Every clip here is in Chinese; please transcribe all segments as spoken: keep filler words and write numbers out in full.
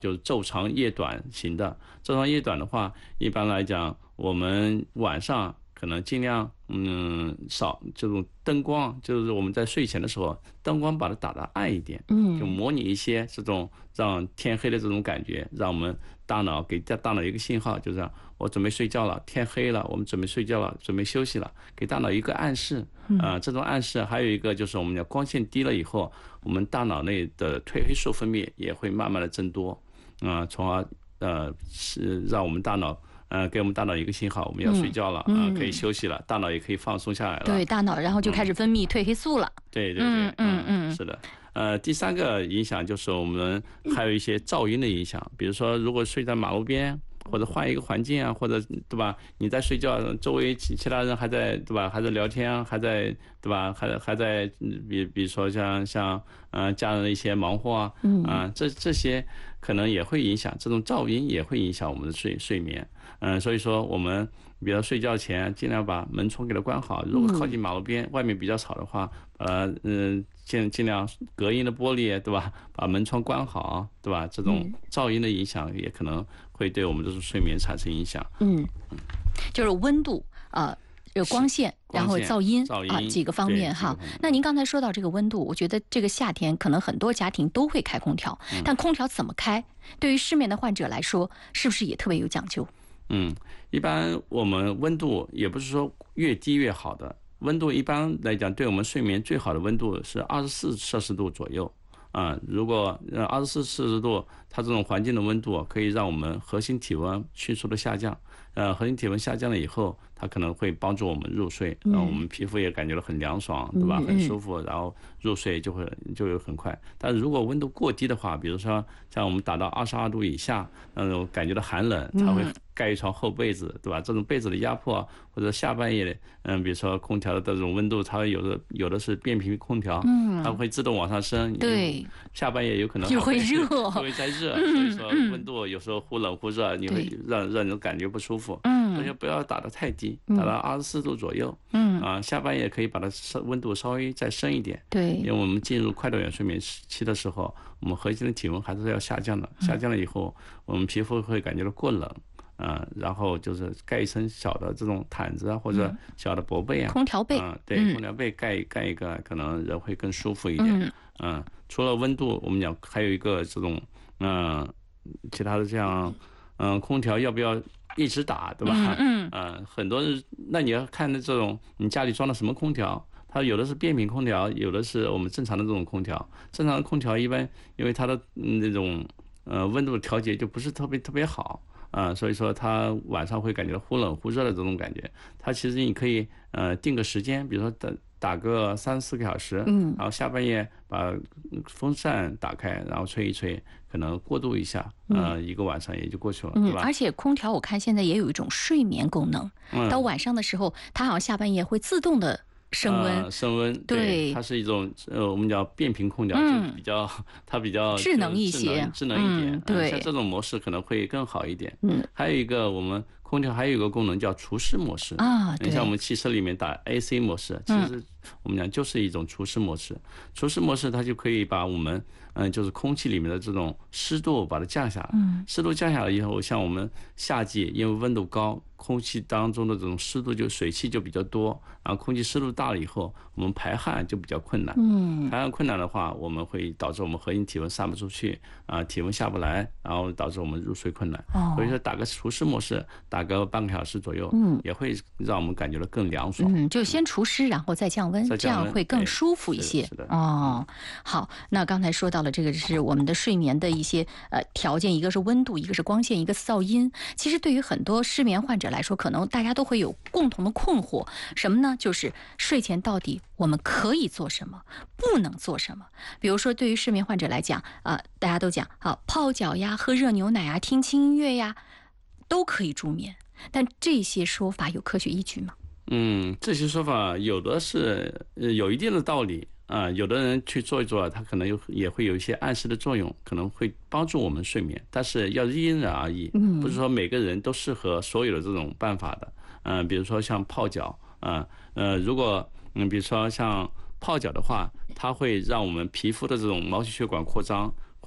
就是昼长夜短型的。昼长夜短的话，一般来讲，我们晚上可能尽量嗯少这种灯光，就是我们在睡前的时候，灯光把它打得暗一点，嗯，就模拟一些这种让天黑的这种感觉，让我们大脑给大脑一个信号，就是我准备睡觉了，天黑了，我们准备睡觉了，准备休息了，给大脑一个暗示。啊、呃，这种暗示还有一个就是我们的光线低了以后，我们大脑内的褪黑素分泌也会慢慢的增多，啊、呃，从而呃是让我们大脑。呃，给我们大脑一个信号，我们要睡觉了，啊、嗯呃，可以休息了，大脑也可以放松下来了。 对，大脑然后就开始分泌褪黑素了。 嗯、对对对，嗯嗯嗯，是的。呃，第三个影响就是我们还有一些噪音的影响，比如说如果睡在马路边。或者换一个环境啊，或者对吧？你在睡觉，周围其其他人还在对吧？还在聊天，还在对吧？还还在比比如说像像呃家人的一些忙活啊，嗯啊、呃、这这些可能也会影响，这种噪音也会影响我们的睡睡眠。嗯、呃，所以说我们比如睡觉前尽量把门窗给它关好，如果靠近马路边，外面比较吵的话，呃嗯尽尽量隔音的玻璃对吧？把门窗关好对吧？这种噪音的影响也可能会对我们的睡眠产生影响。 嗯，就是温度呃。有光线，然后噪音啊几个方面哈。那您刚才说到这个温度，我觉得这个夏天可能很多家庭都会开空调，嗯、但空调怎么开，对于失眠的患者来说，是不是也特别有讲究？ 嗯，一般我们温度也不是说越低越好的，温度一般来讲，对我们睡眠最好的温度是二十四摄氏度左右。啊、呃，如果呃二十四摄氏度，它这种环境的温度可以让我们核心体温迅速的下降。呃，核心体温下降了以后，它可能会帮助我们入睡，然后我们皮肤也感觉到很凉爽，对吧？很舒服，然后入睡就会就会很快。但如果温度过低的话，比如说像我们达到二十二度以下，那种感觉到寒冷，它会盖一床厚被子，对吧？这种被子的压迫，或者下半夜，嗯，比如说空调的这种温度，它有的有的是变频空调，它会自动往上升， 对， 下半夜有可能就会热， 就会再热，所以说温度有时候忽冷忽热，你会让让人感觉不舒服。嗯，所以不要打得太低，打到二十四度左右。嗯啊，下半夜可以把它温度稍微再升一点。 对， 因为我们进入快短睡眠期的时候，我们核心的体温还是要下降的。下降了以后，我们皮肤会感觉到过冷。嗯，然后就是盖一层小的这种毯子啊，或者小的薄被啊， 空调被， 嗯，对，空调被盖盖一个，可能人会更舒服一点。嗯，除了温度，我们讲还有一个这种，嗯，其他的这样，嗯，空调要不要一直打，对吧？嗯嗯，很多人，那你要看的这种你家里装的什么空调，它有的是变频空调，有的是我们正常的这种空调。正常的空调一般因为它的那种呃温度调节就不是特别特别好。啊、呃，所以说他晚上会感觉忽冷忽热的这种感觉。他其实你可以呃定个时间，比如说打打个三四个小时，嗯，然后下半夜把风扇打开，然后吹一吹，可能过渡一下，呃，一个晚上也就过去了， 嗯， 对吧？ 而且空调我看现在也有一种睡眠功能，嗯、到晚上的时候，它好像下半夜会自动的。升温、 呃，升温， 对， 对，它是一种呃，我们叫变频空调，嗯、就比较它比较智能一些， 智能一点， 嗯、对、 呃，像这种模式可能会更好一点。嗯，还有一个我们空调还有一个功能叫除湿模式啊， 你像我们汽车里面打 A C 模式，其实我们讲就是一种除湿模式。除湿模式它就可以把我们嗯、呃，就是空气里面的这种湿度把它降下来。嗯，湿度降下来以后，像我们夏季因为温度高。空气当中的这种湿度就水汽就比较多，然后空气湿度大了以后，我们排汗就比较困难。嗯，排汗困难的话，我们会导致我们核心体温散不出去，啊、呃，体温下不来，然后导致我们入睡困难。哦，所以说打个除湿模式，打个半个小时左右，嗯，也会让我们感觉到更凉爽。 嗯，就先除湿，然后再降温，这样会更舒服一些。 是的。 哦，好，那刚才说到了这个是我们的睡眠的一些呃条件，一个是温度，一个是光线，一个噪音。其实对于很多失眠患者来说，可能大家都会有共同的困惑，什么呢？就是睡前到底我们可以做什么，不能做什么？比如说，对于失眠患者来讲，啊、呃，大家都讲啊，泡脚呀，喝热牛奶啊，听轻音乐呀，都可以助眠。但这些说法有科学依据吗？ 嗯，这些说法有的是呃有一定的道理。啊、呃，有的人去做一做，他可能有也会有一些暗示的作用，可能会帮助我们睡眠，但是要因人而异，不是说每个人都适合所有的这种办法的。嗯、呃，比如说像泡脚，啊、呃，呃，如果嗯，比如说像泡脚的话，它会让我们皮肤的这种毛细血管扩张，会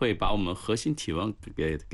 会把我们核心体温给